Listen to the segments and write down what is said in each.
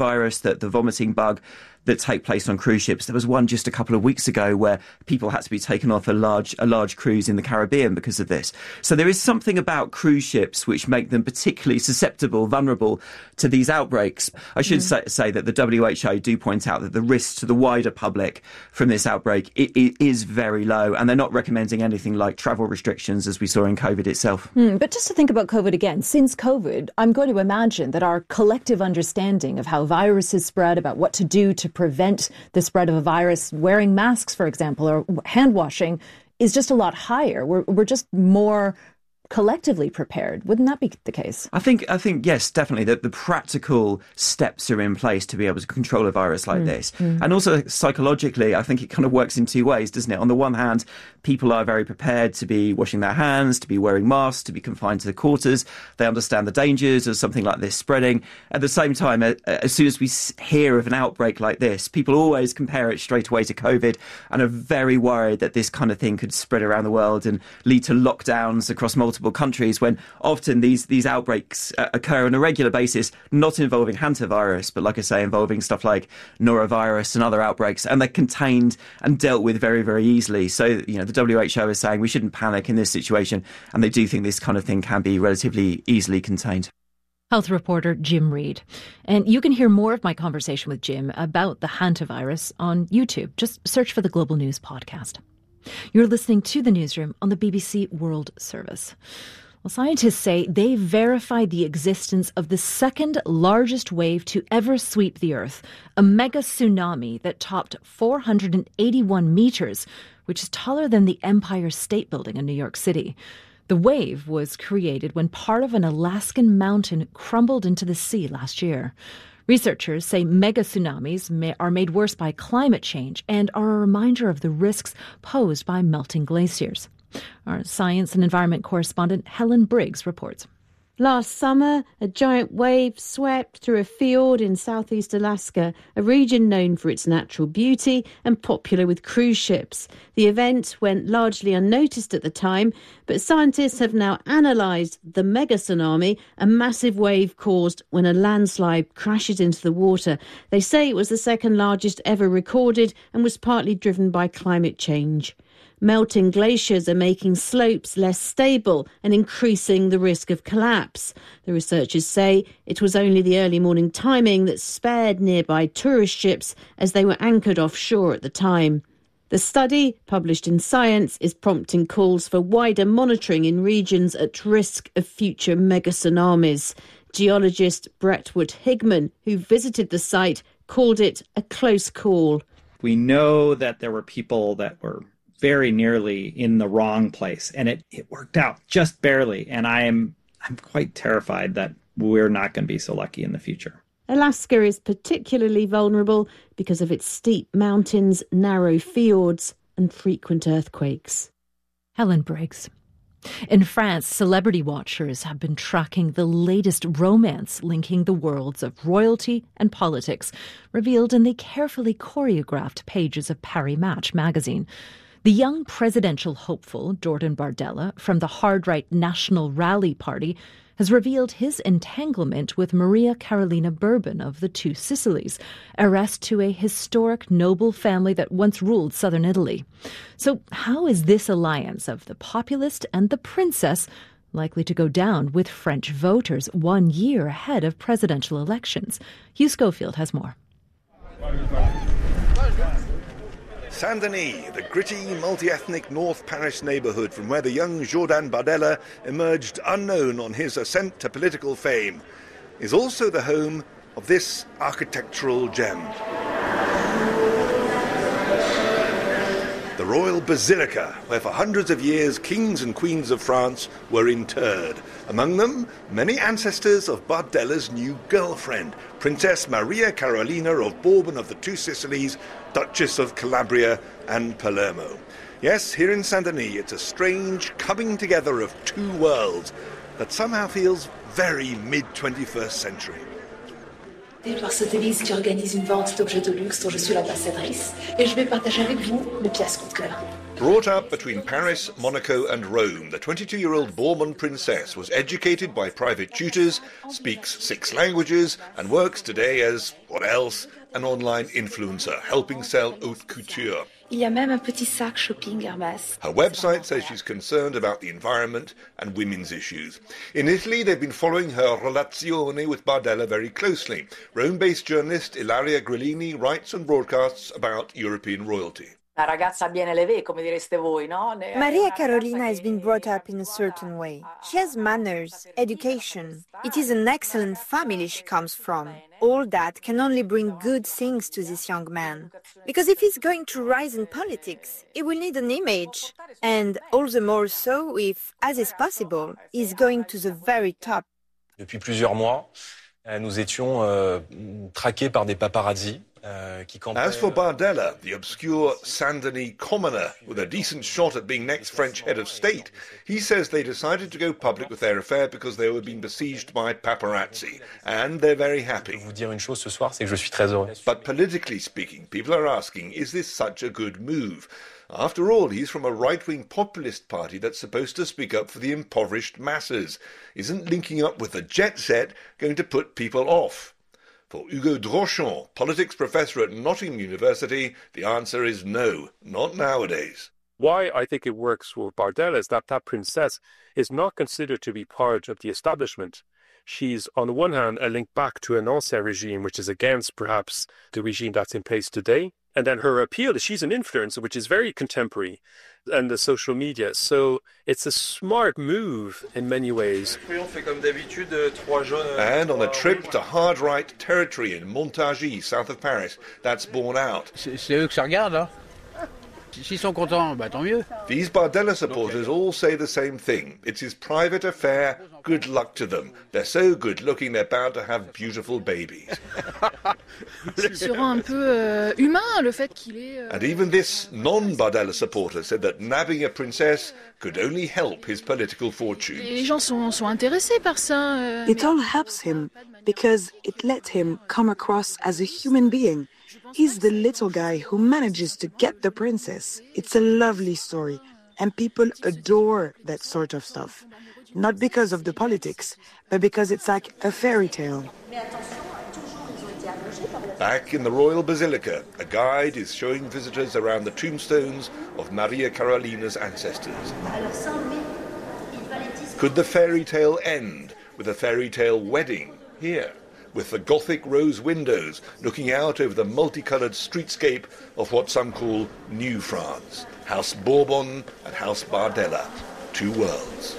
virus, the vomiting bug that take place on cruise ships. There was one just a couple of weeks ago where people had to be taken off a large cruise in the Caribbean because of this. So there is something about cruise ships which make them particularly susceptible, vulnerable to these outbreaks. I should say that the WHO do point out that the risk to the wider public from this outbreak it is very low, and they're not recommending anything like travel restrictions as we saw in COVID itself. But just to think about COVID again, since COVID, I'm going to imagine that our collective understanding of how viruses spread, about what to do to prevent the spread of a virus, wearing masks, for example, or hand washing, is just a lot higher. We're just more collectively prepared. Wouldn't that be the case? I think yes, definitely, that the practical steps are in place to be able to control a virus like this. And also psychologically, I think it kind of works in two ways, doesn't it? On the one hand, people are very prepared to be washing their hands, to be wearing masks, to be confined to the quarters. They understand the dangers of something like this spreading. At the same time, as soon as we hear of an outbreak like this, people always compare it straight away to COVID and are very worried that this kind of thing could spread around the world and lead to lockdowns across multiple countries, when often these outbreaks occur on a regular basis, not involving hantavirus, but like I say, involving stuff like norovirus and other outbreaks, and they're contained and dealt with very, very easily. So, the WHO is saying we shouldn't panic in this situation, and they do think this kind of thing can be relatively easily contained. Health reporter Jim Reid. And you can hear more of my conversation with Jim about the hantavirus on YouTube. Just search for the Global News podcast. You're listening to The Newsroom on the BBC World Service. Well, scientists say they verified the existence of the second largest wave to ever sweep the Earth, a mega tsunami that topped 481 metres, which is taller than the Empire State Building in New York City. The wave was created when part of an Alaskan mountain crumbled into the sea last year. Researchers say mega tsunamis are made worse by climate change and are a reminder of the risks posed by melting glaciers. Our science and environment correspondent Helen Briggs reports. Last summer, a giant wave swept through a fjord in southeast Alaska, a region known for its natural beauty and popular with cruise ships. The event went largely unnoticed at the time, but scientists have now analysed the mega tsunami, a massive wave caused when a landslide crashes into the water. They say it was the second largest ever recorded and was partly driven by climate change. Melting glaciers are making slopes less stable and increasing the risk of collapse. The researchers say it was only the early morning timing that spared nearby tourist ships as they were anchored offshore at the time. The study, published in Science, is prompting calls for wider monitoring in regions at risk of future mega tsunamis. Geologist Brentwood Higman, who visited the site, called it a close call. We know that there were people that were very nearly in the wrong place, and it worked out just barely. And I'm quite terrified that we're not going to be so lucky in the future. Alaska is particularly vulnerable because of its steep mountains, narrow fjords, and frequent earthquakes. Helen Briggs. In France, celebrity watchers have been tracking the latest romance linking the worlds of royalty and politics, revealed in the carefully choreographed pages of Paris Match magazine. The young presidential hopeful, Jordan Bardella, from the hard-right National Rally Party, has revealed his entanglement with Maria Carolina Bourbon of the Two Sicilies, heiress to a historic noble family that once ruled southern Italy. So how is this alliance of the populist and the princess likely to go down with French voters 1 year ahead of presidential elections? Hugh Schofield has more. Saint-Denis, the gritty, multi-ethnic North Paris neighbourhood from where the young Jordan Bardella emerged unknown on his ascent to political fame, is also the home of this architectural gem. The Royal Basilica, where for hundreds of years kings and queens of France were interred. Among them, many ancestors of Bardella's new girlfriend, Princess Maria Carolina of Bourbon of the Two Sicilies, Duchess of Calabria and Palermo. Yes, here in Saint-Denis, it's a strange coming together of two worlds that somehow feels very mid-21st century. Par Sotheby's qui organise une vente d'objets de luxe dont je suis l'ambassadrice et je vais partager avec vous mes pièces coup de cœur. Brought up between Paris, Monaco and Rome, the 22-year-old Bourbon princess was educated by private tutors, speaks 6 languages and works today as, what else, an online influencer, helping sell haute couture. Il y a même un petit sac shopping Hermès. Her website says she's concerned about the environment and women's issues. In Italy, they've been following her relazione with Bardella very closely. Rome-based journalist Ilaria Grillini writes and broadcasts about European royalty. Maria Carolina has been brought up in a certain way. She has manners, education. It is an excellent family she comes from. All that can only bring good things to this young man. Because if he's going to rise in politics, he will need an image. And all the more so if, as is possible, he's going to the very top. Depuis plusieurs mois, nous étions traqués par des paparazzi. As for Bardella, the obscure Saint-Denis commoner with a decent shot at being next French head of state, he says they decided to go public with their affair because they were being besieged by paparazzi, and they're very happy. But politically speaking, people are asking, is this such a good move? After all, he's from a right-wing populist party that's supposed to speak up for the impoverished masses. Isn't linking up with the jet set going to put people off? For Hugo Drochon, politics professor at Nottingham University, the answer is no, not nowadays. Why I think it works for Bardella is that princess is not considered to be part of the establishment. She's, on the one hand, a link back to an ancien regime, which is against, perhaps, the regime that's in place today. And then her appeal is she's an influencer, which is very contemporary, and the social media. So it's a smart move in many ways. And on a trip to hard right territory in Montargis, south of Paris, that's borne out. These Bardella supporters all say the same thing. It's his private affair. Good luck to them. They're so good looking they're bound to have beautiful babies. And even this non-Bardella supporter said that nabbing a princess could only help his political fortunes. It all helps him because it lets him come across as a human being. He's the little guy who manages to get the princess. It's a lovely story, and people adore that sort of stuff. Not because of the politics, but because it's like a fairy tale. Back in the Royal Basilica, a guide is showing visitors around the tombstones of Maria Carolina's ancestors. Could the fairy tale end with a fairy tale wedding here, with the Gothic rose windows looking out over the multicoloured streetscape of what some call New France? House Bourbon and House Bardella, 2 worlds.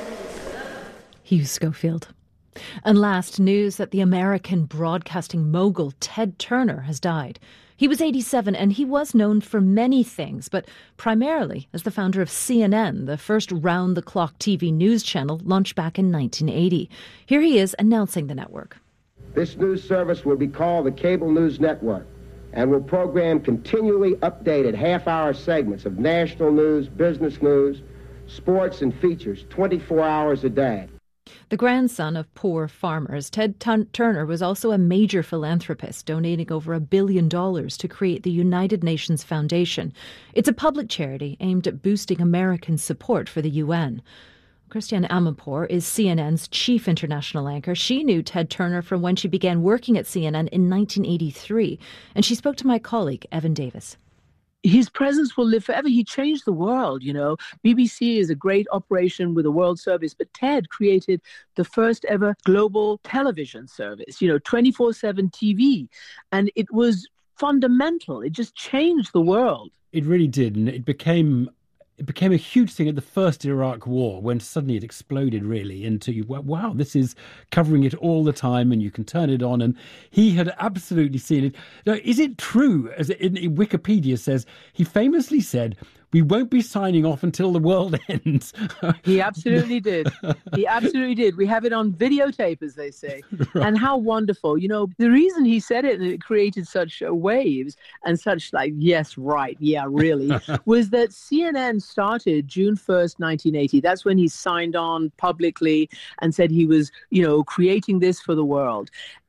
Hugh Schofield. And last, news that the American broadcasting mogul Ted Turner has died. He was 87 and he was known for many things, but primarily as the founder of CNN, the first round-the-clock TV news channel launched back in 1980. Here he is announcing the network. This news service will be called the Cable News Network and will program continually updated half-hour segments of national news, business news, sports and features 24 hours a day. The grandson of poor farmers, Ted Turner was also a major philanthropist, donating over $1 billion to create the United Nations Foundation. It's a public charity aimed at boosting American support for the UN. Christiane Amanpour is CNN's chief international anchor. She knew Ted Turner from when she began working at CNN in 1983, and she spoke to my colleague, Evan Davis. His presence will live forever. He changed the world, you know. BBC is a great operation with a world service, but Ted created the first ever global television service, 24/7 TV. And it was fundamental. It just changed the world. It really did. And it became a huge thing at the first Iraq war, when suddenly it exploded really into, wow, this is covering it all the time and you can turn it on. And he had absolutely seen it. Now, is it true, as in Wikipedia says, he famously said, "We won't be signing off until the world ends"? He absolutely did. He absolutely did. We have it on videotape, as they say. Right. And how wonderful. The reason he said it and it created such waves and such yes, right, yeah, really, was that CNN started June 1st, 1980. That's when he signed on publicly and said he was, creating this for the world.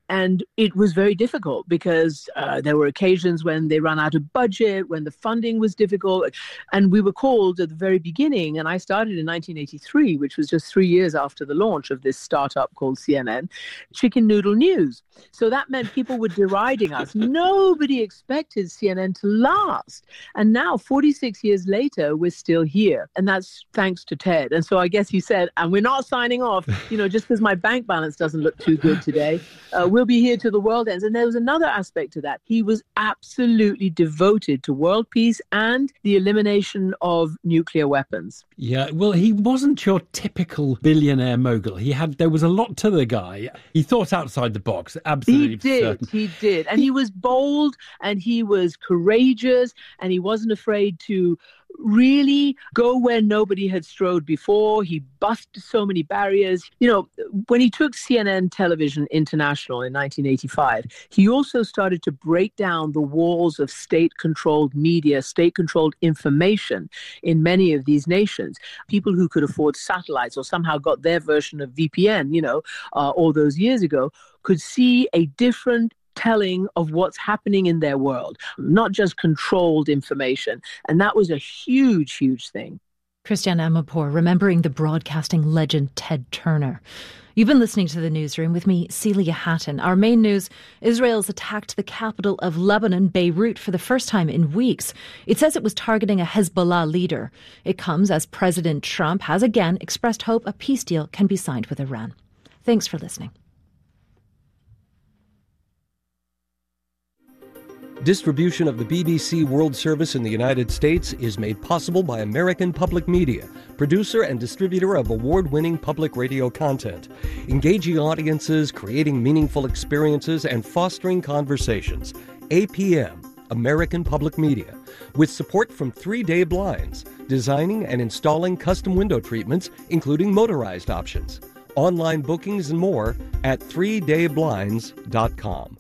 And it was very difficult because there were occasions when they ran out of budget, when the funding was difficult. And we were called at the very beginning, and I started in 1983, which was just 3 years after the launch of this startup called CNN, Chicken Noodle News. So that meant people were deriding us. Nobody expected CNN to last. And now, 46 years later, we're still here. And that's thanks to Ted. And so I guess he said, and we're not signing off, just because my bank balance doesn't look too good today. We'll be here till the world ends. And there was another aspect to that. He was absolutely devoted to world peace and the elimination of nuclear weapons. Yeah, well, he wasn't your typical billionaire mogul. There was a lot to the guy. He thought outside the box, absolutely. He did. And he was bold, and he was courageous, and he wasn't afraid to really go where nobody had strode before. He busted so many barriers. When he took CNN Television International in 1985, he also started to break down the walls of state-controlled media, state-controlled information in many of these nations. People who could afford satellites or somehow got their version of VPN, all those years ago, could see a different telling of what's happening in their world, not just controlled information. And that was a huge, huge thing. Christiane Amanpour, remembering the broadcasting legend Ted Turner. You've been listening to The Newsroom with me, Celia Hatton. Our main news: Israel's attacked the capital of Lebanon, Beirut, for the first time in weeks. It says it was targeting a Hezbollah leader. It comes as President Trump has again expressed hope a peace deal can be signed with Iran. Thanks for listening. Distribution of the BBC World Service in the United States is made possible by American Public Media, producer and distributor of award-winning public radio content, engaging audiences, creating meaningful experiences, and fostering conversations. APM, American Public Media, with support from 3 Day Blinds, designing and installing custom window treatments, including motorized options. Online bookings and more at 3dayblinds.com.